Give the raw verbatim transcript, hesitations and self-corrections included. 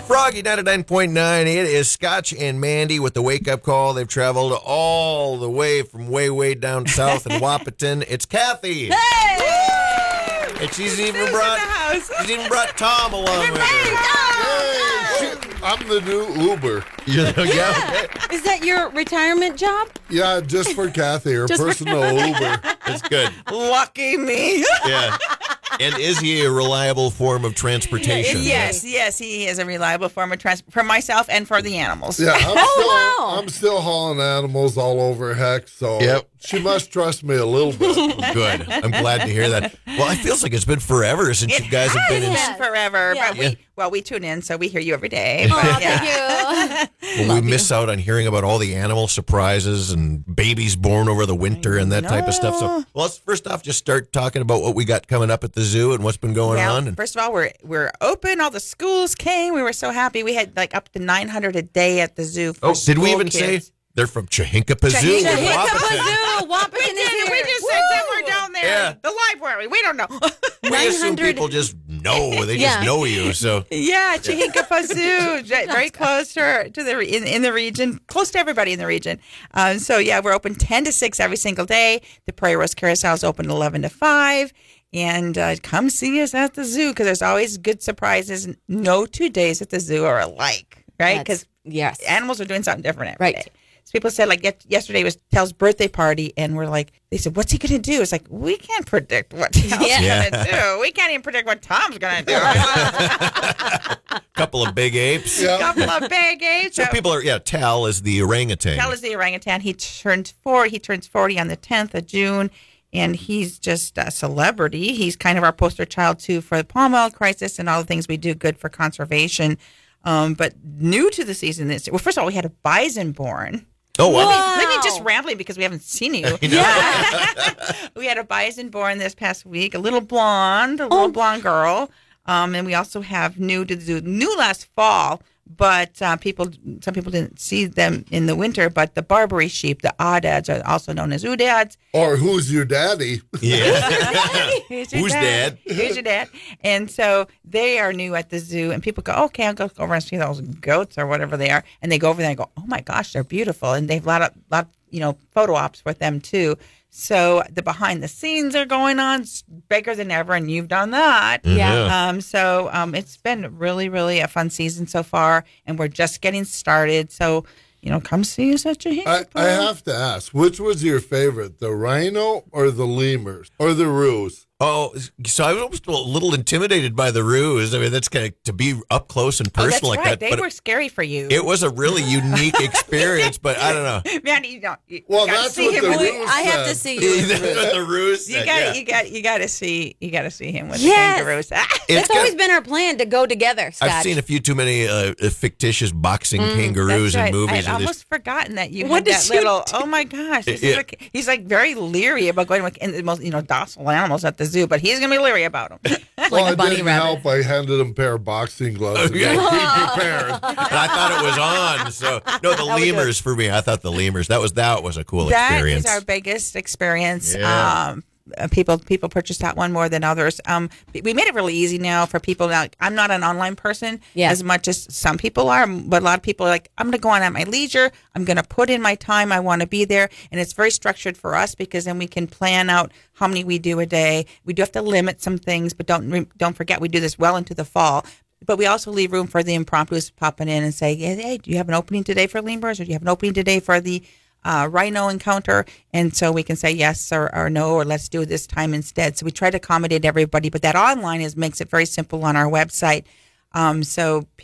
Froggy ninety-nine point nine. It is Scotch and Mandy with the wake-up call. They've traveled all the way from way, way down south in Wahpeton. It's Kathy. Hey! And she's even brought she's even brought Tom along with her. Hey, I'm the new Uber. Yeah. Yeah. Is that your retirement job? Yeah, just for Kathy, her Just for- personal Uber. That's good. Lucky me. Yeah. And is he a reliable form of transportation? Yes, yes, he is a reliable form of transport for myself and for the animals. Yeah, I'm still, wow. I'm still hauling animals all over Heck, so Yep. she must trust me a little bit. Good. I'm glad to hear that. Well, it feels like it's been forever since It you guys have been in. has been forever, Yeah. but we Yeah. well we tune in, so we hear you every day. Oh, But, yeah. thank you. Well, we miss out on hearing about all the animal surprises and babies born over the winter and that type of stuff. So, well, let's first off just start talking about what we got coming up at the zoo and what's been going Well, on. And first of all, we're we're open. All the schools came. We were so happy. We had like up to nine hundred a day at the zoo. For oh, did we school even kids. say they're from Chihinkapazoo? Chihinkapazoo. in Chihinkapazoo, Wahpeton? Wahpeton We is did. here. We just said somewhere down there. Yeah. The library. We don't know. We assume nine hundred people just know. They Yeah. just know you. So Yeah, Chihinkapazoo, very close to, our, to the re- in, in the region, close to everybody in the region. Um, so yeah, we're open ten to six every single day. The Prairie Rose Carousel is open eleven to five. And uh, come see us at the zoo because there's always good surprises. No two days at the zoo are alike, right? That's- Because yes. animals are doing something different every Right. day. So people said, like, yet- yesterday was Tel's birthday party, and we're like, they said, what's he going to do? It's like, we can't predict what Tel's Yeah. going to do. We can't even predict what Tom's going to do. a couple of big apes. Yeah. couple of big apes. So people are, yeah, Tal is the orangutan. Cal is the orangutan. He turns four. He turns forty on the tenth of June, and he's just a celebrity. He's kind of our poster child too for the palm oil crisis and all the things we do good for conservation. Um, but new to the season this well, first of all, we had a bison born. Oh, wow. Wow. Maybe just rambling because we haven't seen you. We had a bison born this past week, a little blonde, a little Oh. blonde girl. Um, and we also have new to the zoo, new last fall, but uh, people, some people didn't see them in the winter, but the Barbary sheep, the Audads, are also known as Oudads. Or who's your daddy? Yeah. Who's your Who's dad? Who's your dad? And so they are new at the zoo, and people go, okay, I'll go over and see those goats or whatever they are. And they go over there and go, oh my gosh, they're beautiful. And they've a lot of, lot of you know, photo ops with them too. So the behind the scenes are going on, it's bigger than ever, and you've done that. Yeah. Um, so um, it's been really, really a fun season so far, and we're just getting started. So, you know, come see us at your I, I have to ask, which was your favorite, the rhino or the lemurs or the roos? Oh, so I was almost a little intimidated by the ruse. I mean, that's kind of to be up close and Oh, that's personal like right. that. They but were scary for you. it was a really unique experience, but I don't know. Man, you don't. You Well, gotta that's see what him the with- ruse I have to said. see you. That's what the ruse You said, got yeah. you got you got to see you got to see him with Yes. the kangaroos. It's It's always good. been our plan to go together, Scott. I've seen a few too many uh, fictitious boxing kangaroos Mm, That's right. in movies. I'd and almost forgotten that you What had did that you little. do? Oh my gosh, he's, Yeah. like, he's like very leery about going with in the most you know docile animals at the zoo, but he's gonna be leery about them. Well, a it bunny didn't rabbit. help. I handed him a pair of boxing gloves. and Okay. said, Be prepared. and I thought it was on. So no, the was good. lemurs for me. I thought the lemurs. That was that was a cool That experience. is our biggest experience. Yeah. Um, uh, people people purchase that one more than others. Um, we made it really easy now for people. Now, I'm not an online person Yeah. as much as some people are, but a lot of people are like, I'm going to go on at my leisure. I'm going to put in my time. I want to be there, and it's very structured for us because then we can plan out how many we do a day. We do have to limit some things, but don't re- don't forget we do this well into the fall. But we also leave room for the impromptus popping in and say, hey, hey, do you have an opening today for lemurs, or do you have an opening today for the uh, rhino encounter? And so we can say yes or, or no, or let's do it this time instead. So we try to accommodate everybody, but that online is makes it very simple on our website. Um, so